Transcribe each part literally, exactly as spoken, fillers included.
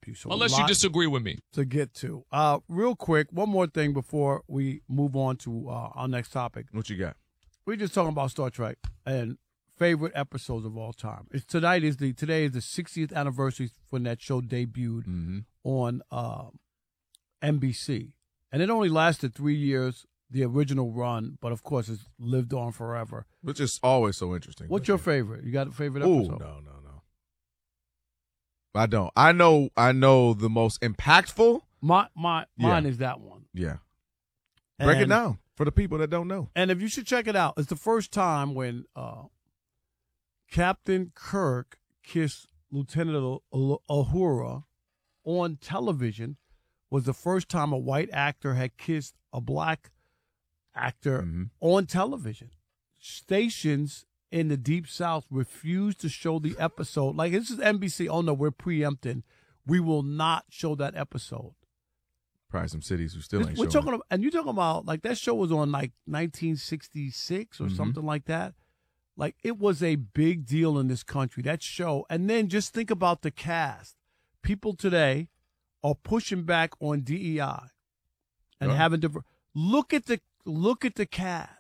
you. So Unless you disagree with me. To get to. Uh, real quick, one more thing before we move on to uh, our next topic. What you got? We're just talking about Star Trek and favorite episodes of all time. It's tonight is the today is the sixtieth anniversary when that show debuted mm-hmm. on uh, N B C, and it only lasted three years. The original run, but of course, it's lived on forever. Which is always so interesting. What's your favorite? You got a favorite Ooh, episode? no, no, no. I don't. I know. I know the most impactful. My, my, mine yeah. is that one. Yeah. Break and, it down for the people that don't know. And if you should check it out, it's the first time when uh, Captain Kirk kissed Lieutenant Uhura on television. Was the first time a white actor had kissed a black actor mm-hmm. on television. Stations in the Deep South refused to show the episode. Like, this is N B C. Oh, no, we're preempting. We will not show that episode. Probably some cities who still this, ain't we're showing talking about, and you're talking about, like, that show was on, like, nineteen sixty-six or mm-hmm. something like that. Like, it was a big deal in this country, that show. And then just think about the cast. People today are pushing back on D E I and yeah. having to look at the look at the cast.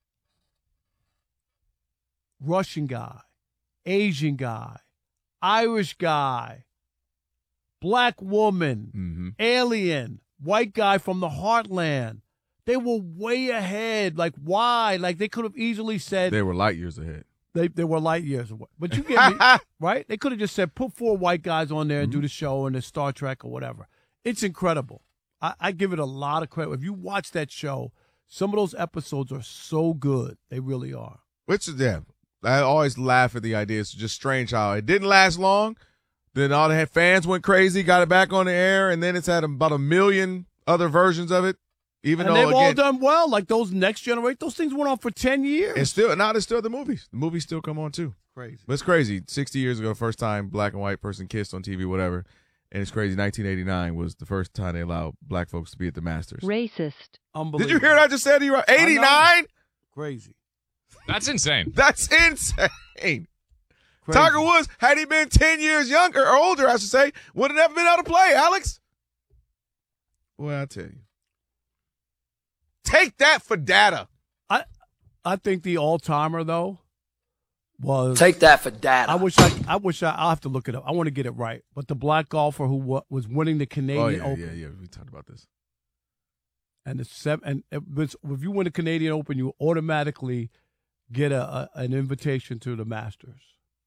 Russian guy, Asian guy, Irish guy, black woman, mm-hmm. alien, white guy from the heartland. They were way ahead. Like, why? Like, they could have easily said they were light years ahead. They they were light years away. But you get me, right? They could have just said, put four white guys on there and mm-hmm. do the show and the Star Trek or whatever. It's incredible. I, I give it a lot of credit. If you watch that show, some of those episodes are so good. They really are. Which is, yeah, I always laugh at the idea. It's just strange how it didn't last long. Then all the fans went crazy, got it back on the air, and then it's had about a million other versions of it. Even and though they've again, all done well. Like those next generation, those things went on for ten years. And still, now there's still the movies. The movies still come on too. Crazy. But it's crazy. sixty years ago, first time black and white person kissed on T V, whatever. And it's crazy. nineteen eighty-nine was the first time they allowed black folks to be at the Masters. Racist. Unbelievable. Did you hear what I just said? eighty-nine? Crazy. That's insane. That's insane. Crazy. Tiger Woods, had he been ten years younger or older, I should say, would have never been able to play, Alex. Well, I tell you. Take that for data. I I think the all-timer, though, was... Take that for data. I wish I I wish I... I'll have to look it up. I want to get it right. But the black golfer who wa- was winning the Canadian oh, yeah, Open... yeah, yeah. We talked about this. And the seven, and it was, if you win the Canadian Open, you automatically get a, a an invitation to the Masters.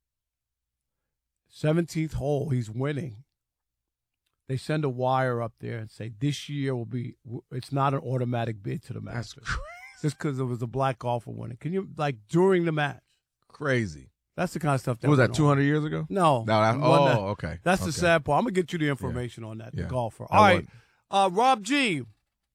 seventeenth hole, he's winning. They send a wire up there and say, this year will be, it's not an automatic bid to the Masters. That's crazy. Just because it was a black golfer winning. Can you, like, during the match? Crazy. That's the kind of stuff that What was went that, two hundred on. years ago? No. No. That, He oh, won that. okay. That's okay. the sad part. I'm going to get you the information yeah. on that, yeah. the golfer. I All right. Uh, Rob G.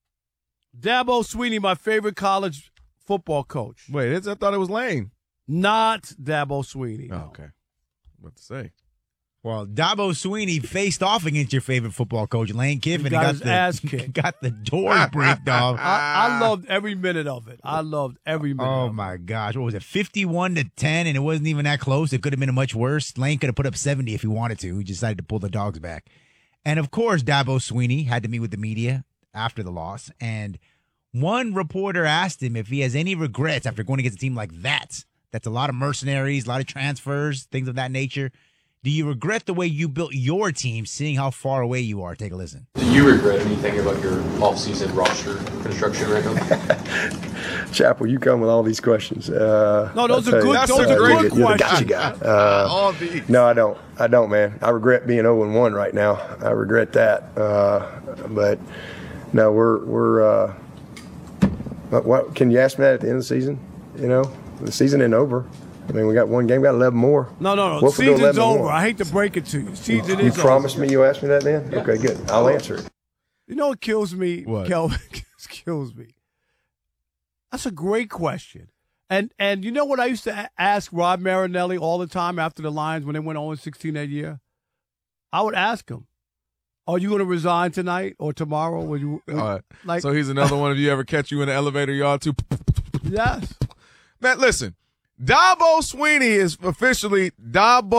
Dabo Swinney, my favorite college football coach. Wait, it's, I thought it was Lane. Not Dabo Swinney. Oh, no. okay. What to say? Well, Dabo Swinney faced off against your favorite football coach, Lane Kiffin. He got, got his the, ass kicked. Got the doors bricked off. I, I loved every minute of it. I loved every minute Oh, of my it. gosh. What was it, fifty-one to ten, and it wasn't even that close? It could have been much worse. Lane could have put up seventy if he wanted to. He decided to pull the dogs back. And, of course, Dabo Swinney had to meet with the media after the loss, and one reporter asked him if he has any regrets after going against a team like that. That's a lot of mercenaries, a lot of transfers, things of that nature. Do you regret the way you built your team, seeing how far away you are? Take a listen. Do you regret anything about your off-season roster construction right now? Chapel, you come with all these questions. Uh, no, those I'll are good. you, Those uh, are good you're, you're questions. the gotcha guy. Uh, all these. No, I don't. I don't, man. I regret being oh and one right now. I regret that. Uh, but no, we're we're. Uh, what, what can you ask me that at the end of the season? You know, the season isn't over. I mean, we got one game, we got eleven more. No, no, no. What if we go Season's eleven over. more? I hate to break it to you. Season You is promised over. me you asked me that then? Yeah. Okay, good. I'll answer it. You know what kills me, What? Kelvin? kills me. That's a great question. And and you know what I used to a- ask Rod Marinelli all the time after the Lions when they went oh and sixteen that year? I would ask him, are you going to resign tonight or tomorrow? Will you, will, All right. like, so he's another one of you ever catch you in the elevator yard too? yes. Man, listen. Dabo Swinney is officially Dabo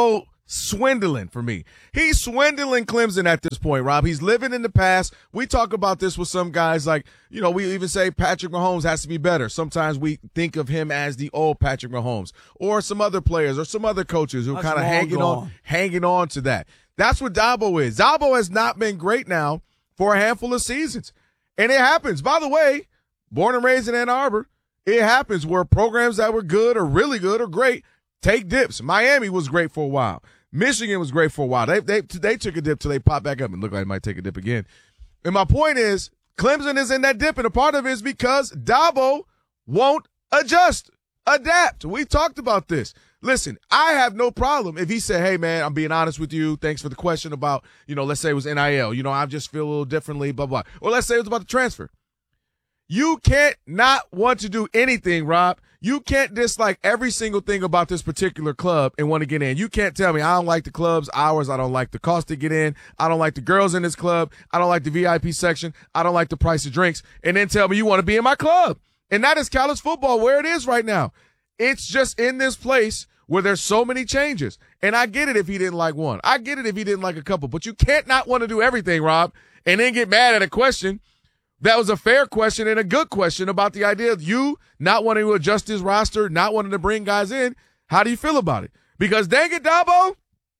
swindling for me. He's swindling Clemson at this point, Rob. He's living in the past. We talk about this with some guys like, you know, we even say Patrick Mahomes has to be better. Sometimes we think of him as the old Patrick Mahomes, or some other players or some other coaches who are kind of hanging gone. on, hanging on to that. That's what Dabo is. Dabo has not been great now for a handful of seasons. And it happens. By the way, born and raised in Ann Arbor, it happens where programs that were good or really good or great take dips. Miami was great for a while. Michigan was great for a while. They they they took a dip till they popped back up and look like they might take a dip again. And my point is, Clemson is in that dip, and a part of it is because Dabo won't adjust, adapt. We talked about this. Listen, I have no problem if he said, hey, man, I'm being honest with you. Thanks for the question about, you know, let's say it was N I L. You know, I just feel a little differently, blah, blah. Or let's say it was about the transfer. You can't not want to do anything, Rob. You can't dislike every single thing about this particular club and want to get in. You can't tell me I don't like the club's hours. I don't like the cost to get in. I don't like the girls in this club. I don't like the V I P section. I don't like the price of drinks. And then tell me you want to be in my club. And that is college football where it is right now. It's just in this place where there's so many changes. And I get it if he didn't like one. I get it if he didn't like a couple. But you can't not want to do everything, Rob, and then get mad at a question that was a fair question and a good question about the idea of you not wanting to adjust his roster, not wanting to bring guys in. How do you feel about it? Because dang it, Dabo,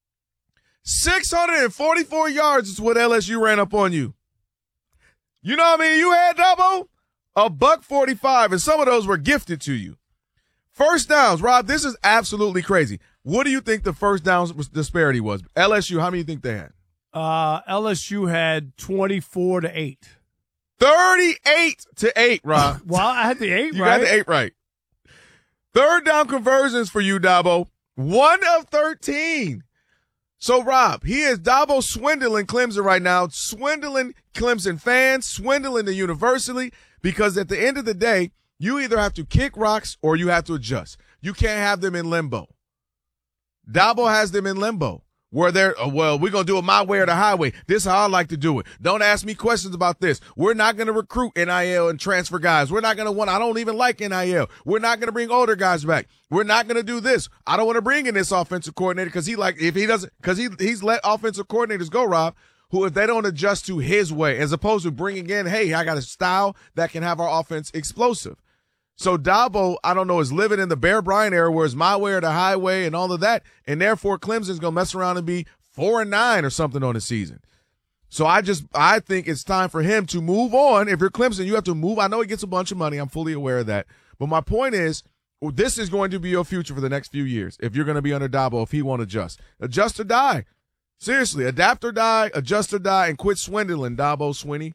six hundred forty-four yards is what L S U ran up on you. You know what I mean? You had, Dabo? A buck forty-five, and some of those were gifted to you. First downs, Rob, this is absolutely crazy. What do you think the first downs disparity was? L S U, how many do you think they had? Uh, L S U had twenty-four to eight. thirty-eight to eight, Rob. Well, I had the eight you right. got the eight right. Third down conversions for you, Dabo. One of thirteen. So, Rob, he is Dabo swindling Clemson right now, swindling Clemson fans, swindling the university, because at the end of the day, you either have to kick rocks or you have to adjust. You can't have them in limbo. Dabo has them in limbo. Where they're, oh, well, we're going to do it my way or the highway. This is how I like to do it. Don't ask me questions about this. We're not going to recruit N I L and transfer guys. We're not going to want, I don't even like N I L. We're not going to bring older guys back. We're not going to do this. I don't want to bring in this offensive coordinator because he like, if he doesn't, because he, he's let offensive coordinators go, Rob, who if they don't adjust to his way, as opposed to bringing in, hey, I got a style that can have our offense explosive. So Dabo, I don't know, is living in the Bear Bryant era where it's my way or the highway and all of that, and therefore Clemson's going to mess around and be four and nine or something on the season. So I just I think it's time for him to move on. If you're Clemson, you have to move. I know he gets a bunch of money. I'm fully aware of that. But my point is, well, this is going to be your future for the next few years if you're going to be under Dabo, if he won't adjust. Adjust or die. Seriously, adapt or die, adjust or die, and quit swindling, Dabo Swinney.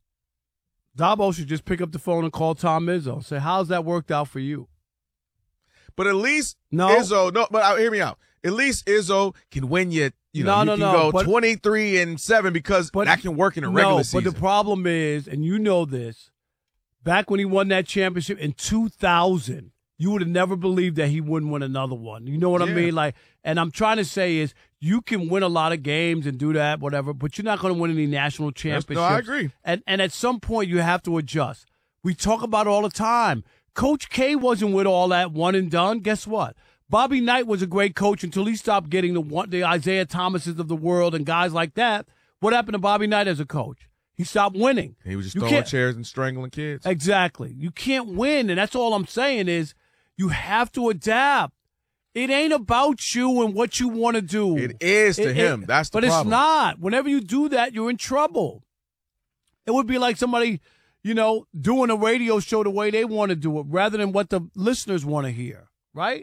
Dabo should just pick up the phone and call Tom Izzo. Say, how's that worked out for you? But at least no. Izzo, no, but uh, hear me out. At least Izzo can win you. You know, no, you no, can no, go but, twenty-three and seven because but, that can work in a regular no, season. But the problem is, and you know this, back when he won that championship in two thousand, you would have never believed that he wouldn't win another one. You know what yeah. I mean? Like, and I'm trying to say is, you can win a lot of games and do that, whatever, but you're not going to win any national championships. No, I agree. And and at some point, you have to adjust. We talk about it all the time. Coach K wasn't with all that one and done. Guess what? Bobby Knight was a great coach until he stopped getting the one, the Isaiah Thomases of the world and guys like that. What happened to Bobby Knight as a coach? He stopped winning. He was just you throwing can't, chairs and strangling kids. Exactly. You can't win, and that's all I'm saying is you have to adapt. It ain't about you and what you want to do. It is to it, him. It, that's the but problem. But it's not. Whenever you do that, you're in trouble. It would be like somebody, you know, doing a radio show the way they want to do it rather than what the listeners want to hear, right?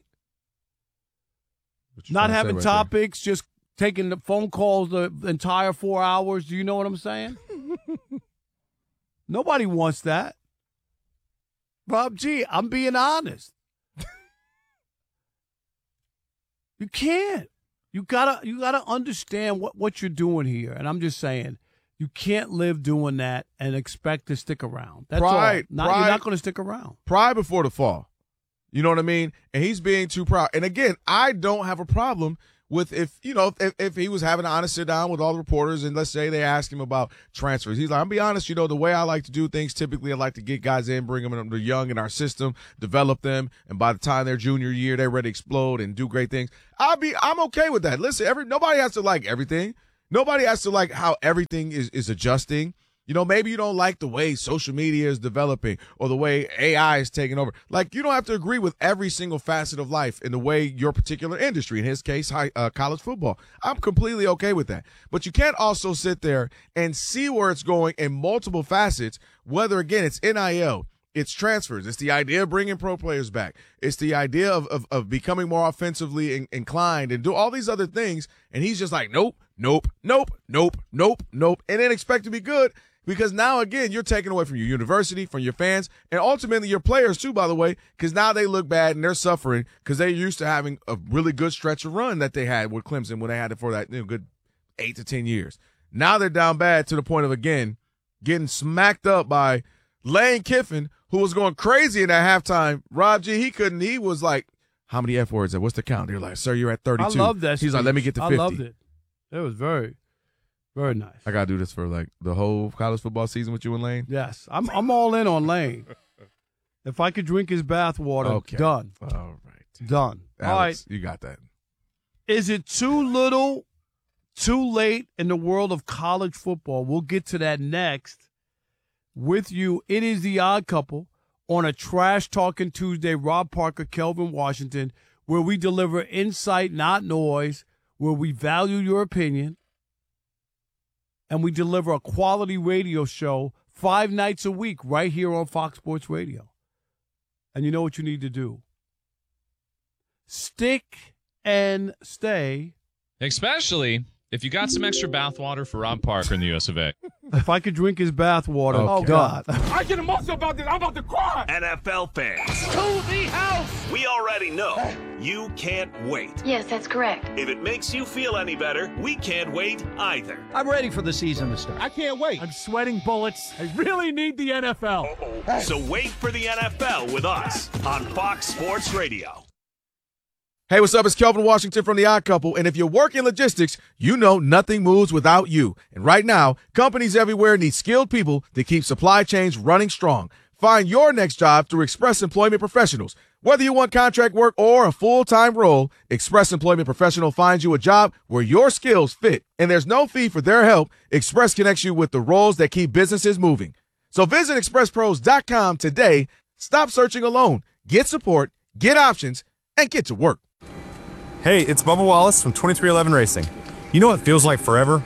Not having right topics, there? Just taking the phone calls the entire four hours. Do you know what I'm saying? Nobody wants that. Rob G, I'm being honest. You can't. You gotta you gotta understand what, what you're doing here. And I'm just saying, you can't live doing that and expect to stick around. That's pride, all. Not, pride, you're not gonna stick around. Pride before the fall. You know what I mean? And he's being too proud. And again, I don't have a problem with if, you know, if, if he was having an honest sit down with all the reporters and let's say they asked him about transfers. He's like, I'll be honest, you know, the way I like to do things, typically I like to get guys in, bring them in, they're young in our system, develop them, and by the time they're junior year, they're ready to explode and do great things. I'll be, I'm okay with that. Listen, every nobody has to like everything. Nobody has to like how everything is, is adjusting. You know, maybe you don't like the way social media is developing or the way A I is taking over. Like, you don't have to agree with every single facet of life in the way your particular industry, in his case, high, uh, college football. I'm completely okay with that. But you can't also sit there and see where it's going in multiple facets, whether, again, it's N I L, it's transfers, it's the idea of bringing pro players back, it's the idea of, of, of becoming more offensively in, inclined and do all these other things. And he's just like, nope, nope, nope, nope, nope, nope, and then expect to be good. Because now, again, you're taking away from your university, from your fans, and ultimately your players, too, by the way, because now they look bad and they're suffering because they're used to having a really good stretch of run that they had with Clemson when they had it for that, you know, good eight to ten years. Now they're down bad to the point of, again, getting smacked up by Lane Kiffin, who was going crazy in that halftime. Rob G, he couldn't. He was like, how many F words? What's the count? They're like, sir, you're at thirty-two. I love that. He's speech. like, let me get to fifty. I loved it. It was very, very nice. I got to do this for, like, the whole college football season with you and Lane? Yes. I'm I'm all in on Lane. If I could drink his bathwater, Okay. done. All right. Done. Alex, all right. you got that. Is it too little, too late in the world of college football? We'll get to that next with you. It is The Odd Couple on a Trash Talking Tuesday. Rob Parker, Kelvin Washington, where we deliver insight, not noise, where we value your opinion, and we deliver a quality radio show five nights a week right here on Fox Sports Radio. And you know what you need to do. Stick and stay. Especially if you got some extra bathwater for Rob Parker in the U S of A. If I could drink his bathwater, Okay. oh, God. I get emotional about this. I'm about to cry. N F L fans, To the house. we already know you can't wait. Yes, that's correct. If it makes you feel any better, we can't wait either. I'm ready for the season to start. I can't wait. I'm sweating bullets. I really need the N F L. So wait for the N F L with us on Fox Sports Radio. Hey, what's up? It's Kelvin Washington from The Odd Couple, and if you work in logistics, you know nothing moves without you. And right now, companies everywhere need skilled people to keep supply chains running strong. Find your next job through Express Employment Professionals. Whether you want contract work or a full-time role, Express Employment Professional finds you a job where your skills fit. And there's no fee for their help. Express connects you with the roles that keep businesses moving. So visit express pros dot com today. Stop searching alone. Get support, get options, and get to work. Hey, it's Bubba Wallace from twenty-three eleven Racing. You know what feels like forever?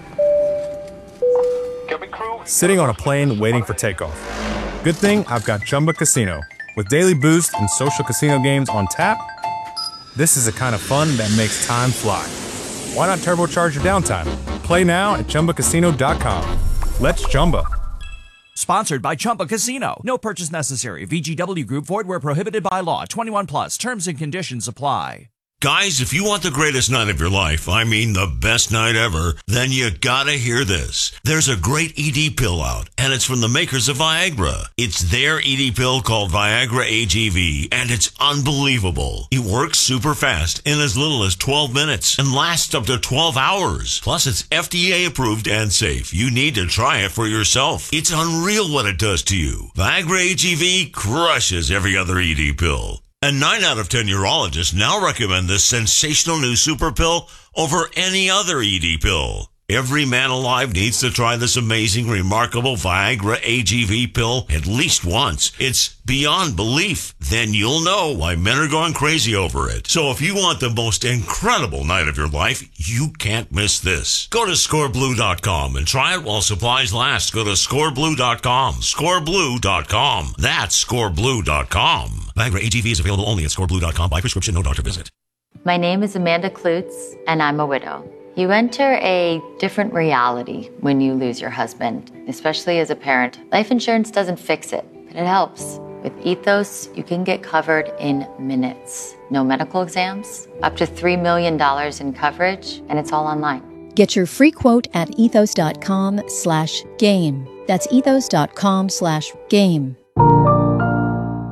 Sitting on a plane waiting for takeoff. Good thing I've got Chumba Casino. With daily boost and social casino games on tap, this is the kind of fun that makes time fly. Why not turbocharge your downtime? Play now at Chumba Casino dot com. Let's Chumba. Sponsored by Chumba Casino. No purchase necessary. V G W Group. Void where prohibited by law. twenty-one plus. Terms and conditions apply. Guys, if you want the greatest night of your life, I mean the best night ever, then you gotta hear this. There's a great E D pill out, and it's from the makers of Viagra. It's their E D pill called Viagra A G V, and it's unbelievable. It works super fast in as little as twelve minutes and lasts up to twelve hours. Plus, it's F D A approved and safe. You need to try it for yourself. It's unreal what it does to you. Viagra A G V crushes every other E D pill. And nine out of ten urologists now recommend this sensational new super pill over any other E D pill. Every man alive needs to try this amazing, remarkable Viagra A G V pill at least once. It's beyond belief. Then you'll know why men are going crazy over it. So if you want the most incredible night of your life, you can't miss this. Go to score blue dot com and try it while supplies last. Go to score blue dot com. score blue dot com. That's score blue dot com. Viagra A G V is available only at score blue dot com by prescription, no doctor visit. My name is Amanda Klutz, and I'm a widow. You enter a different reality when you lose your husband, especially as a parent. Life insurance doesn't fix it, but it helps. With Ethos, you can get covered in minutes. No medical exams, up to three million dollars in coverage, and it's all online. Get your free quote at ethos.com slash game. That's ethos.com slash game.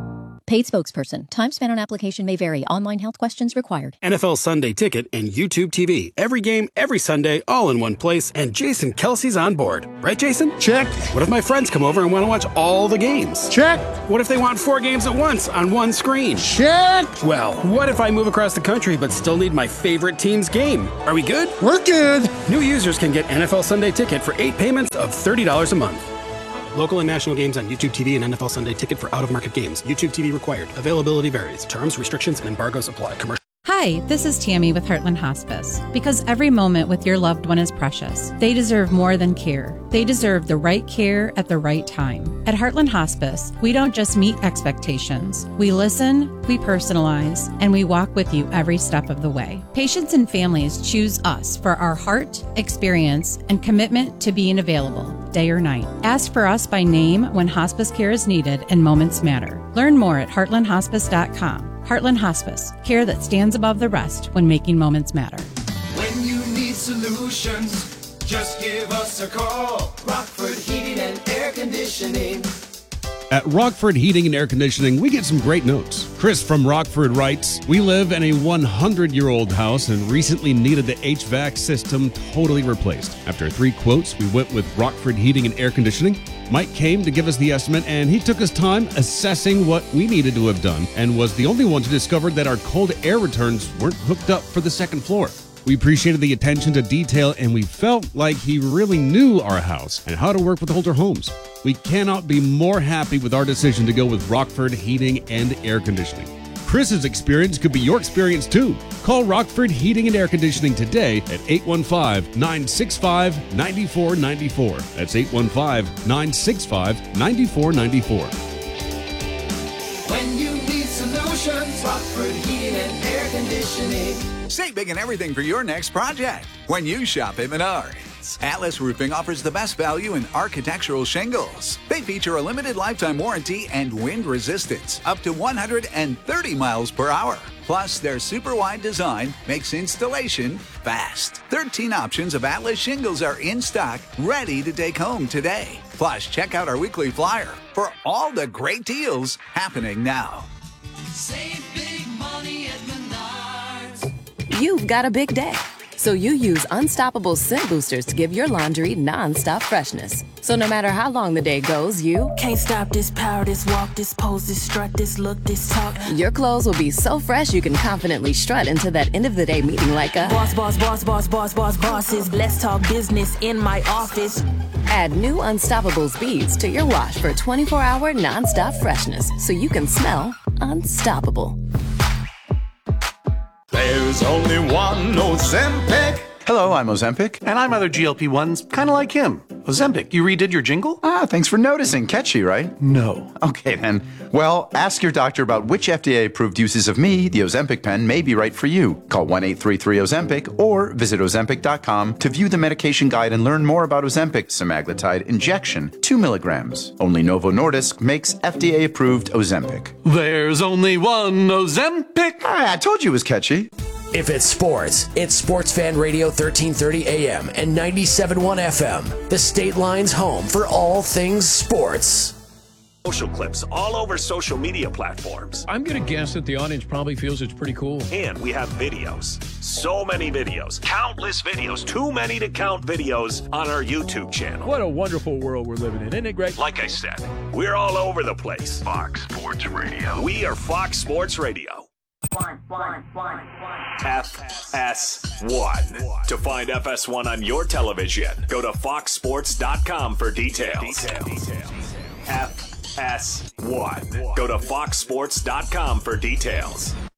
Paid spokesperson. Time spent on application may vary. Online health questions required. N F L Sunday Ticket and YouTube T V. Every game, every Sunday, all in one place. And Jason Kelsey's on board. Right, Jason? Check. What if my friends come over and want to watch all the games? Check. What if they want four games at once on one screen? Check. Well, what if I move across the country but still need my favorite team's game? Are we good? We're good. New users can get N F L Sunday Ticket for eight payments of thirty dollars a month. Local and national games on YouTube T V and N F L Sunday Ticket for out-of-market games. YouTube T V required. Availability varies. Terms, restrictions, and embargoes apply. Commercial. Hi, this is Tammy with Heartland Hospice. Because every moment with your loved one is precious, they deserve more than care. They deserve the right care at the right time. At Heartland Hospice, we don't just meet expectations. We listen, we personalize, and we walk with you every step of the way. Patients and families choose us for our heart, experience, and commitment to being available, day or night. Ask for us by name when hospice care is needed and moments matter. Learn more at heartland hospice dot com. Heartland Hospice, care that stands above the rest when making moments matter. When you need solutions, just give us a call. Rockford Heating and Air Conditioning. At Rockford Heating and Air Conditioning, we get some great notes. Chris from Rockford writes, we live in a hundred-year-old house and recently needed the H V A C system totally replaced. After three quotes, we went with Rockford Heating and Air Conditioning. Mike came to give us the estimate, and he took his time assessing what we needed to have done and was the only one to discover that our cold air returns weren't hooked up for the second floor. We appreciated the attention to detail, and we felt like he really knew our house and how to work with older homes. We cannot be more happy with our decision to go with Rockford Heating and Air Conditioning. Chris's experience could be your experience too. Call Rockford Heating and Air Conditioning today at eight one five, nine six five, nine four nine four. That's eight one five, nine six five, nine four nine four. When you need solutions, Rockford Heating and Air Conditioning. Save big and everything for your next project when you shop at Menards. Atlas Roofing offers the best value in architectural shingles. They feature a limited lifetime warranty and wind resistance up to one hundred thirty miles per hour. Plus, their super wide design makes installation fast. thirteen options of Atlas shingles are in stock, ready to take home today. Plus, check out our weekly flyer for all the great deals happening now. Save big money at Menards. You've got a big day, so you use Unstoppable Scent Boosters to give your laundry non-stop freshness. So no matter how long the day goes, you can't stop this power, this walk, this pose, this strut, this look, this talk. Your clothes will be so fresh you can confidently strut into that end of the day meeting like a boss, boss, boss, boss, boss, boss, bosses. Let's talk business in my office. Add new Unstoppable beads to your wash for twenty-four hour non-stop freshness, so you can smell unstoppable. There's only one Ozempic. Hello, I'm Ozempic. And I'm other G L P ones, kind of like him. Ozempic, you redid your jingle? Ah, thanks for noticing. Catchy, right? No. Okay, then. Well, ask your doctor about which F D A-approved uses of me, the Ozempic pen, may be right for you. Call one eight three three Ozempic or visit ozempic dot com to view the medication guide and learn more about Ozempic semaglutide injection, two milligrams. Only Novo Nordisk makes F D A-approved Ozempic. There's only one Ozempic. Ah, I told you it was catchy. If it's sports, it's Sports Fan Radio thirteen thirty A M and ninety-seven point one F M, the State Line's home for all things sports. Social clips all over social media platforms. I'm going to guess that the audience probably feels it's pretty cool. And we have videos. So many videos. Countless videos. Too many to count videos on our YouTube channel. What a wonderful world we're living in, isn't it great? Like I said, we're all over the place. Fox Sports Radio. We are Fox Sports Radio. One, one, one, one. F S one. To find F S one on your television, go to fox sports dot com for details. F S one. Go to fox sports dot com for details.